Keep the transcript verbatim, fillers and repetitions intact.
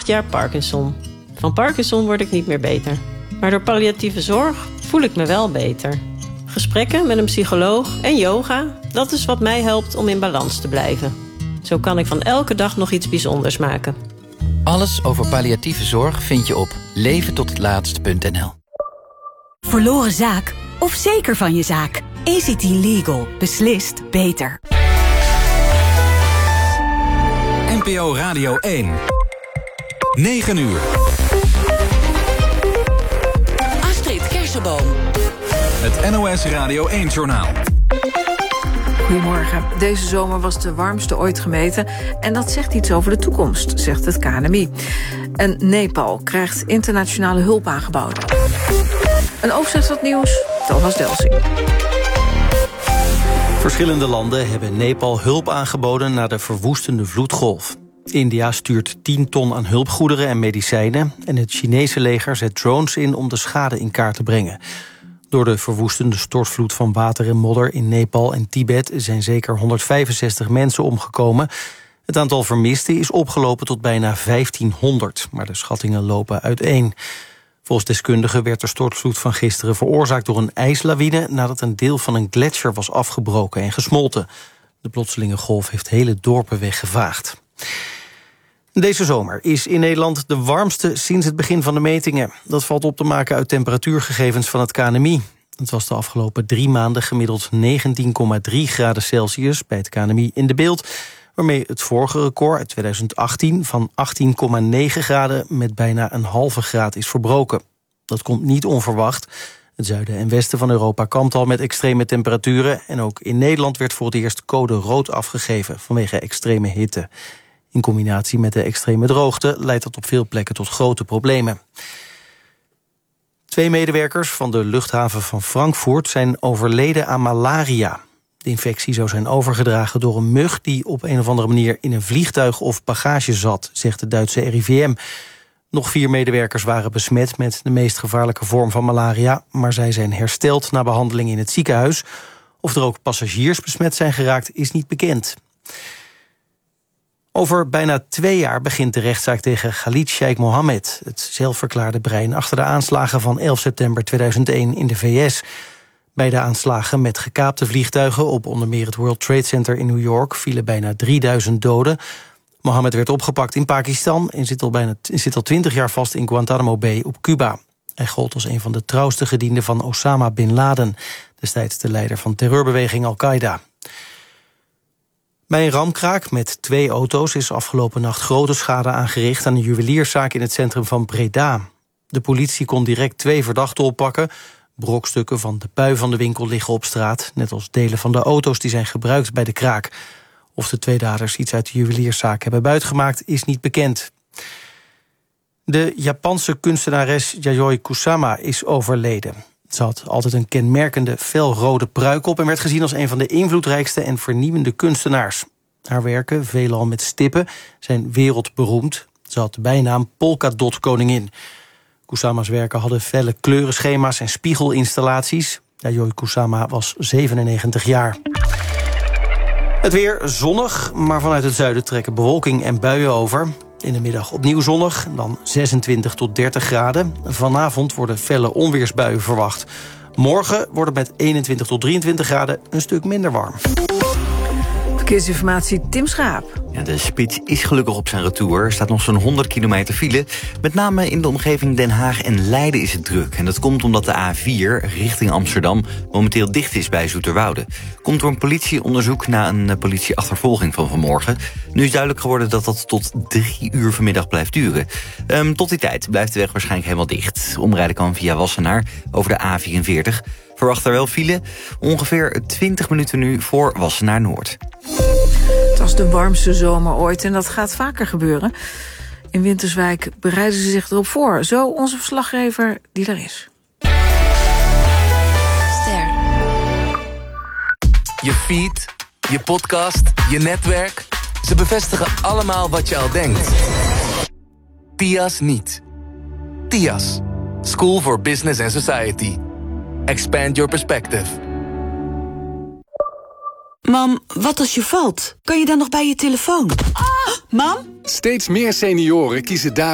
acht jaar Parkinson. Van Parkinson word ik niet meer beter. Maar door palliatieve zorg voel ik me wel beter. Gesprekken met een psycholoog en yoga, dat is wat mij helpt om in balans te blijven. Zo kan ik van elke dag nog iets bijzonders maken. Alles over palliatieve zorg vind je op leven tot het laatst punt n l. Verloren zaak of zeker van je zaak? A C T Legal. Beslist beter. N P O Radio één. negen uur. Astrid Kersenboom. Het N O S Radio één-journaal. Goedemorgen. Deze zomer was de warmste ooit gemeten. En dat zegt iets over de toekomst, zegt het K N M I. En Nepal krijgt internationale hulp aangeboden. Een overzicht van het nieuws, Thomas Delsing. Verschillende landen hebben Nepal hulp aangeboden na de verwoestende vloedgolf. India stuurt tien ton aan hulpgoederen en medicijnen en het Chinese leger zet drones in om de schade in kaart te brengen. Door de verwoestende stortvloed van water en modder in Nepal en Tibet zijn zeker honderdvijfenzestig mensen omgekomen. Het aantal vermisten is opgelopen tot bijna vijftienhonderd, maar de schattingen lopen uiteen. Volgens deskundigen werd de stortvloed van gisteren veroorzaakt door een ijslawine nadat een deel van een gletsjer was afgebroken en gesmolten. De plotselinge golf heeft hele dorpen weggevaagd. Deze zomer is in Nederland de warmste sinds het begin van de metingen. Dat valt op te maken uit temperatuurgegevens van het K N M I. Het was de afgelopen drie maanden gemiddeld negentien komma drie graden Celsius bij het K N M I in de beeld, waarmee het vorige record uit tweeduizend achttien van achttien komma negen graden met bijna een halve graad is verbroken. Dat komt niet onverwacht. Het zuiden en westen van Europa kampt al met extreme temperaturen en ook in Nederland werd voor het eerst code rood afgegeven vanwege extreme hitte. In combinatie met de extreme droogte leidt dat op veel plekken tot grote problemen. Twee medewerkers van de luchthaven van Frankfurt zijn overleden aan malaria. De infectie zou zijn overgedragen door een mug die op een of andere manier in een vliegtuig of bagage zat, zegt de Duitse R I V M. Nog vier medewerkers waren besmet met de meest gevaarlijke vorm van malaria, maar zij zijn hersteld na behandeling in het ziekenhuis. Of er ook passagiers besmet zijn geraakt is niet bekend. Over bijna twee jaar begint de rechtszaak tegen Khalid Sheikh Mohammed, het zelfverklaarde brein achter de aanslagen van elf september tweeduizend één in de V S. Bij de aanslagen met gekaapte vliegtuigen op onder meer het World Trade Center in New York vielen bijna drieduizend doden. Mohammed werd opgepakt in Pakistan en zit al bijna zit al twintig jaar vast in Guantanamo Bay op Cuba. Hij gold als een van de trouwste gedienden van Osama Bin Laden, destijds de leider van terreurbeweging Al-Qaeda. Bij een ramkraak met twee auto's is afgelopen nacht grote schade aangericht aan een juwelierszaak in het centrum van Breda. De politie kon direct twee verdachten oppakken. Brokstukken van de pui van de winkel liggen op straat, net als delen van de auto's die zijn gebruikt bij de kraak. Of de twee daders iets uit de juwelierszaak hebben buitgemaakt is niet bekend. De Japanse kunstenares Yayoi Kusama is overleden. Ze had altijd een kenmerkende felrode pruik op en werd gezien als een van de invloedrijkste en vernieuwende kunstenaars. Haar werken, veelal met stippen, zijn wereldberoemd. Ze had de bijnaam Polkadot Koningin. Kusama's werken hadden felle kleurenschema's en spiegelinstallaties. Yayoi Kusama was zevenennegentig jaar. Het weer zonnig, maar vanuit het zuiden trekken bewolking en buien over. In de middag opnieuw zonnig, dan zesentwintig tot dertig graden. Vanavond worden felle onweersbuien verwacht. Morgen wordt het met eenentwintig tot drieëntwintig graden een stuk minder warm. Verkeersinformatie Tim Schaap. Ja, de spits is gelukkig op zijn retour. Er staat nog zo'n honderd kilometer file. Met name in de omgeving Den Haag en Leiden is het druk. En dat komt omdat de A vier richting Amsterdam momenteel dicht is bij Zoeterwoude. Komt door een politieonderzoek na een politieachtervolging van vanmorgen. Nu is duidelijk geworden dat dat tot drie uur vanmiddag blijft duren. Um, tot die tijd blijft de weg waarschijnlijk helemaal dicht. Omrijden kan via Wassenaar over de A vierenveertig. Verwacht er wel file. Ongeveer twintig minuten nu voor Wassenaar Noord. Het was de warmste zomer ooit en dat gaat vaker gebeuren. In Winterswijk bereiden ze zich erop voor. Zo onze verslaggever die er is. Ster. Je feed, je podcast, je netwerk. Ze bevestigen allemaal wat je al denkt. T I A S niet. T I A S. School for Business and Society. Expand your perspective. Mam, wat als je valt? Kan je dan nog bij je telefoon? Ah! Mam? Steeds meer senioren kiezen daar